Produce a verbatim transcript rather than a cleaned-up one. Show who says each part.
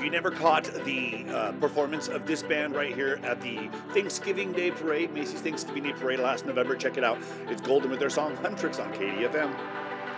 Speaker 1: you never caught the uh, performance of this band right here at the Thanksgiving Day Parade, Macy's Thanksgiving Day Parade last November, check it out. It's Golden with their song Huntrix on K D F M.